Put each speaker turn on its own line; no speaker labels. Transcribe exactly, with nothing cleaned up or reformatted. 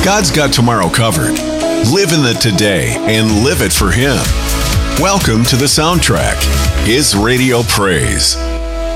God's got tomorrow covered. Live in the today and live it for Him. Welcome to The Soundtrack, His radio praise.